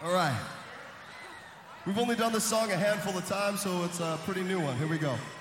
All right. We've only done this song a handful of times, so it's a pretty new one. Here we go.